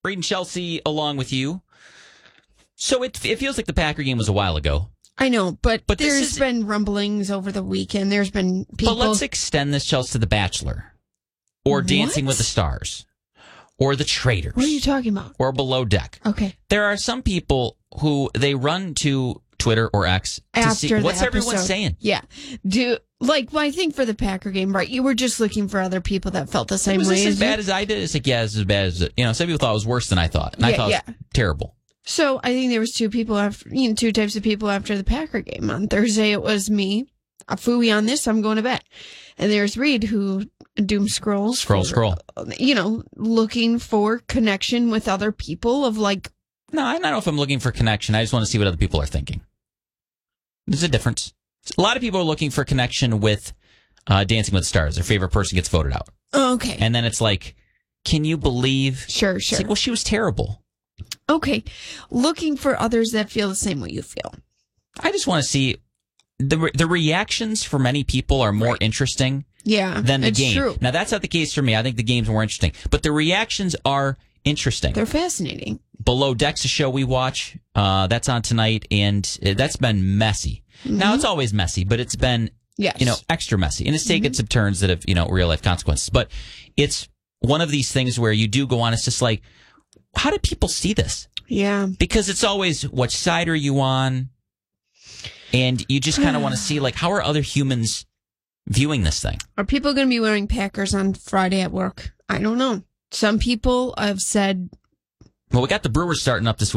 Reed and Chelsea along with you. So it feels like the Packer game was a while ago. I know, but this there's been rumblings over the weekend. There's been people. But let's extend this, Chelsea, to The Bachelor or Dancing with the Stars or The Traitors. What are you talking about? Or Below Deck. Okay. There are some people who they run to Twitter or X to see what's everyone saying. Yeah. I think for the Packer game, right, you were just looking for other people that felt the same way. Was this as bad as I did? It's like, yeah, it's as bad as, some people thought it was worse than I thought. And I thought it was terrible. So I think there was two types of people after the Packer game. On Thursday, it was me. A phooey on this, I'm going to bed. And there's Reed, who doom scrolls. Scroll. Looking for connection with other people of like. No, I don't know if I'm looking for connection. I just want to see what other people are thinking. There's a difference. A lot of people are looking for connection with Dancing with the Stars. Their favorite person gets voted out. Okay. And then it's like, can you believe? Sure. It's like, well, she was terrible. Okay. Looking for others that feel the same way you feel. I just want to see the reactions for many people are more interesting than the game. True. Now, that's not the case for me. I think the game's more interesting. But the reactions are interesting. They're fascinating. Below Deck's a show we watch. That's on tonight, and that's been messy. Mm-hmm. Now, it's always messy, but it's been extra messy. And it's taken some turns that have, real-life consequences. But it's one of these things where you do go on, it's just like, how do people see this? Yeah. Because it's always, which side are you on? And you just kind of want to see, like, how are other humans viewing this thing? Are people going to be wearing Packers on Friday at work? I don't know. Some people have said... Well, we got the Brewers starting up this week.